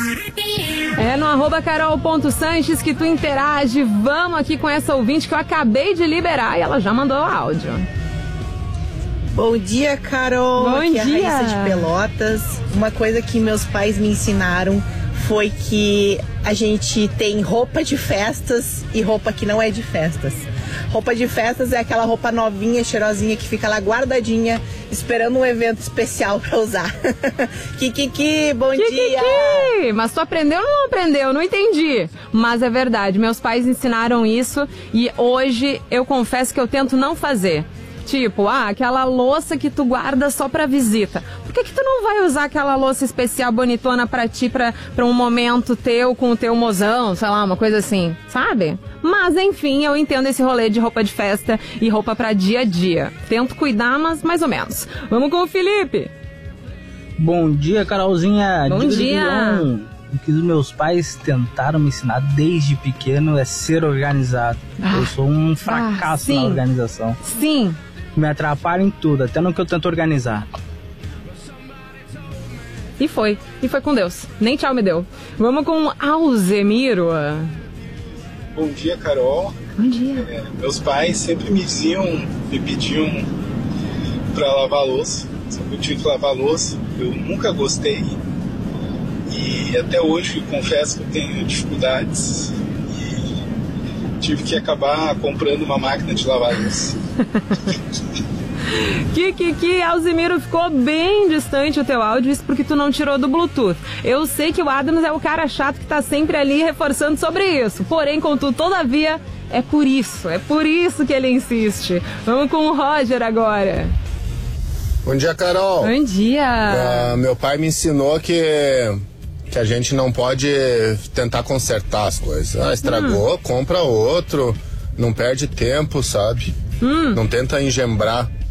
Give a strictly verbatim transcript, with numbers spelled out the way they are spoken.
É no arroba carol.sanches que tu interage. Vamos aqui com essa ouvinte que eu acabei de liberar e ela já mandou o áudio. Bom dia, Carol. Bom Aqui dia. é a Raíssa de Pelotas. Uma coisa que meus pais me ensinaram foi que a gente tem roupa de festas e roupa que não é de festas. Roupa de festas é aquela roupa novinha, cheirosinha, que fica lá guardadinha, esperando um evento especial pra usar. Kikiki, bom Kikiki. dia! Mas tu aprendeu ou não aprendeu? Não entendi. Mas é verdade, meus pais ensinaram isso e hoje eu confesso que eu tento não fazer. Tipo, ah, aquela louça que tu guarda só pra visita. Por que que tu não vai usar aquela louça especial bonitona pra ti, pra, pra um momento teu com o teu mozão, sei lá, uma coisa assim, sabe? Mas, enfim, eu entendo esse rolê de roupa de festa e roupa pra dia a dia. Tento cuidar, mas mais ou menos. Vamos com o Felipe. Bom dia, Carolzinha. Bom Diga dia. O que os meus pais tentaram me ensinar desde pequeno é ser organizado. Ah. Eu sou um fracasso Ah, sim. na organização. Sim. Me atrapalha em tudo, até no que eu tento organizar. E foi. E foi com Deus. Nem tchau me deu. Vamos com Alzemiro. Bom dia, Carol. Bom dia. É, meus pais sempre me diziam, me pediam para lavar a louça. Sempre eu tive que lavar a louça. Eu nunca gostei. E até hoje confesso que eu tenho dificuldades. E tive que acabar comprando uma máquina de lavar louça. Kikiki, Alzemiro, ficou bem distante o teu áudio, isso porque tu não tirou do Bluetooth. Eu sei que o Adams é o cara chato que tá sempre ali reforçando sobre isso. Porém, contudo, todavia, é por isso, é por isso que ele insiste. Vamos com o Roger agora. Bom dia, Carol. Bom dia. Uh, meu pai me ensinou que, que a gente não pode tentar consertar as coisas. Ah, estragou, hum. compra outro, não perde tempo, sabe? Hum. Não tenta engembrar